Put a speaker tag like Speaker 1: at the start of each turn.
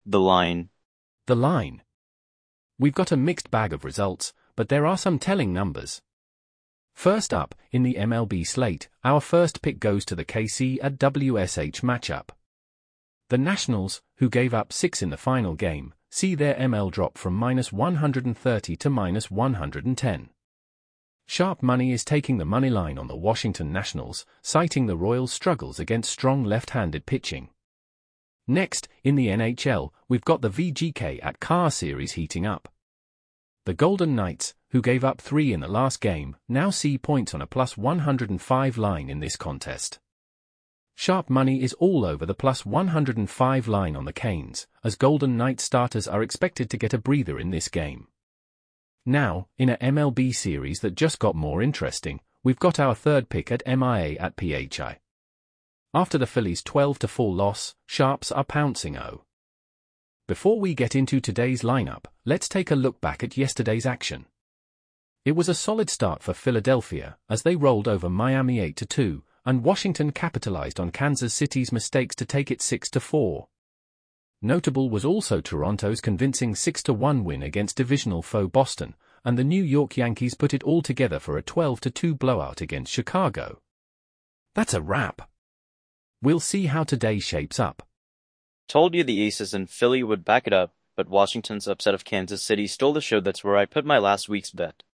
Speaker 1: The line.
Speaker 2: The line. We've got a mixed bag of results, but there are some telling numbers. First up, in the MLB slate, our first pick goes to the KC at WSH matchup. The Nationals, who gave up 6 in the final game, see their ML drop from -130 to -110. Sharp money is taking the money line on the Washington Nationals, citing the Royals' struggles against strong left-handed pitching. Next, in the NHL, we've got the VGK at Car series heating up. The Golden Knights, who gave up 3 in the last game, now see points on a +105 line in this contest. Sharp money is all over the +105 line on the Canes, as Golden Knights starters are expected to get a breather in this game. Now, in a MLB series that just got more interesting, we've got our third pick at MIA at PHI. After the Phillies' 12-4 loss, Sharps are pouncing. Before we get into today's lineup, let's take a look back at yesterday's action. It was a solid start for Philadelphia, as they rolled over Miami 8-2, and Washington capitalized on Kansas City's mistakes to take it 6-4. Notable was also Toronto's convincing 6-1 win against divisional foe Boston, and the New York Yankees put it all together for a 12-2 blowout against Chicago. That's a wrap. We'll see how today shapes up.
Speaker 1: Told you the Aces and Philly would back it up, but Washington's upset of Kansas City stole the show. That's where I put my last week's bet.